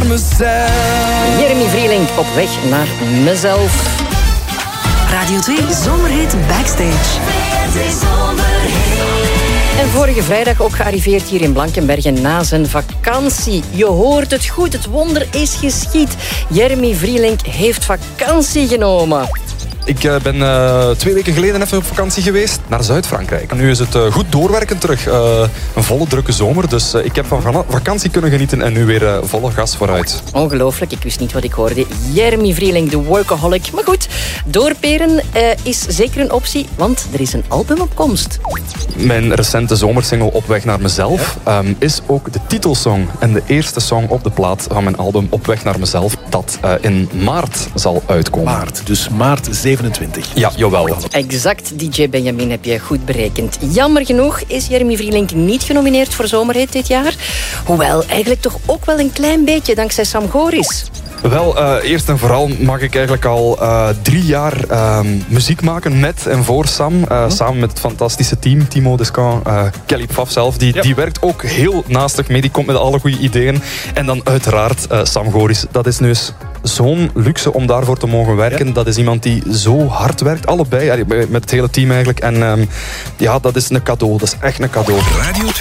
mezelf. Jeremy Vrielink op weg naar mezelf. Radio 2 Zomerhit Backstage. En vorige vrijdag ook gearriveerd hier in Blankenbergen na zijn vakantie. Je hoort het goed, het wonder is geschied. Jeremy Vrielink heeft vakantie genomen. Ik ben 2 weken geleden even op vakantie geweest naar Zuid-Frankrijk. Nu is het goed doorwerken terug. Een volle drukke zomer, dus ik heb van vakantie kunnen genieten en nu weer volle gas vooruit. Ongelooflijk, ik wist niet wat ik hoorde. Jeremy Vrielink, de workaholic. Maar goed, doorperen is zeker een optie, want er is een album op komst. Mijn recente zomersingle Op weg naar mezelf is ook de titelsong en de eerste song op de plaat van mijn album Op weg naar mezelf, dat in maart zal uitkomen. Maart, dus maart 27. Ja, jawel. Exact, DJ Benjamin, heb je goed berekend. Jammer genoeg is Jeremy Vrielink niet genomineerd voor Zomerhit dit jaar. Hoewel, eigenlijk toch ook wel een klein beetje dankzij Sam Goris. Wel, eerst en vooral mag ik eigenlijk al 3 jaar muziek maken met en voor Sam. Samen met het fantastische team, Timo Descamps, Kelly Pfaff zelf. Die werkt ook heel naastig mee, die komt met alle goede ideeën. En dan uiteraard Sam Goris. Dat is nu eens zo'n luxe om daarvoor te mogen werken. Ja. Dat is iemand die zo hard werkt, allebei, met het hele team eigenlijk. En ja, dat is een cadeau, dat is echt een cadeau.